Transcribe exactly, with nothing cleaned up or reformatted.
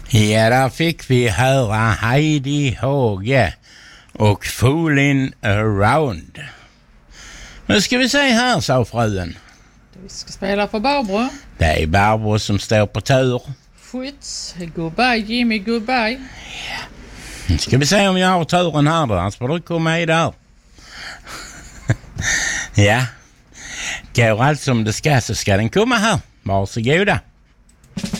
Ja, där fick vi höra Heidi Håge och Foolin' Around. Nu ska vi se här, sa fruen. Vi ska spela för Barbro. Det är Barbro som står på tur. Skjuts. Goodbye Jimmy, goodbye. Ja. Nu ska vi se om jag har turen här då. Annars får du komma med där. Ja. Går allt som det ska så ska den komma här. Varsågoda.